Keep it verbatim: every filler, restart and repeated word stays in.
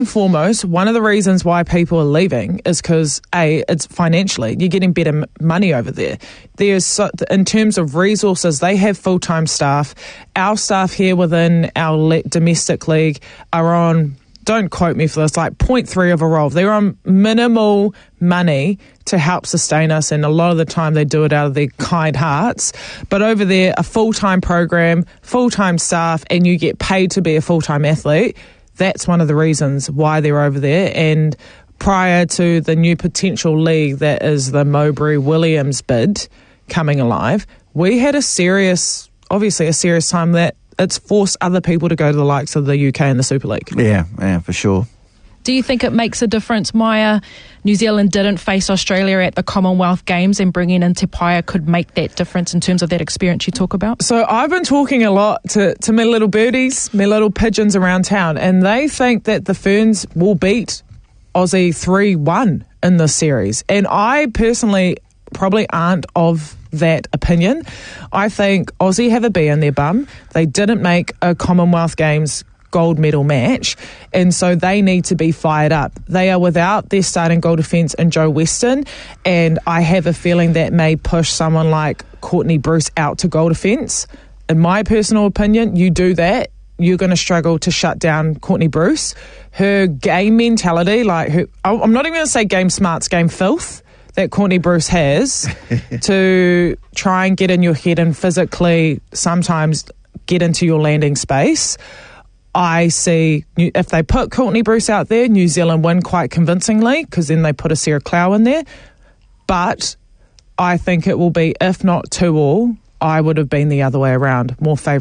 Foremost, one of the reasons why people are leaving is because A, it's financially, you're getting better m- money over there. There's so, in terms of resources, they have full-time staff. Our staff here within our le- domestic league are on, don't quote me for this, like zero point three of a role. They're on minimal money to help sustain us, and a lot of the time they do it out of their kind hearts. But over there, a full-time program, full-time staff, and you get paid to be a full-time athlete. That's one of the reasons why they're over there. And prior to the new potential league that is the Mowbray-Williams bid coming alive, we had a serious, obviously a serious time that it's forced other people to go to the likes of the U K and the Super League. Yeah, yeah, for sure. Do you think it makes a difference, Maya? New Zealand didn't face Australia at the Commonwealth Games, and bringing in Te Paia could make that difference in terms of that experience you talk about? So I've been talking a lot to, to my little birdies, my little pigeons around town, and they think that the Ferns will beat Aussie three one in this series. And I personally probably aren't of that opinion. I think Aussie have a bee in their bum. They didn't make a Commonwealth Games gold medal match, and so they need to be fired up. They are without their starting goal defence in Joe Weston, and I have a feeling that may push someone like Courtney Bruce out to goal defence. In my personal opinion, you do that, you're going to struggle to shut down Courtney Bruce. Her game mentality, like her, I'm not even going to say game smarts, game filth that Courtney Bruce has to try and get in your head and physically sometimes get into your landing space. I see if they put Courtney Bruce out there, New Zealand win quite convincingly, because then they put a Sarah Clough in there. But I think it will be, if not two all, I would have been the other way around, more favourable.